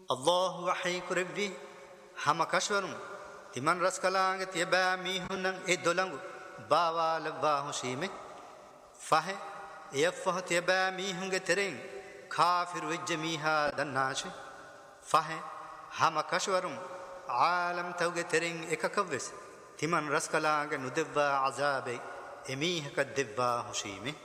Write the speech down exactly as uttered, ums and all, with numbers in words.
الله وحي كربي هم كشورم تمن رسكلانگ تيبا ميهنن ادولانگ باوال باهو شيمه فاه يفه تيبا ميهنگ ترين كافر وجميها دناش فاه هم كشورم عالم توگ ترين اككوس تمن رسكلانگ ندبا عذاب اميه كدبا شيمه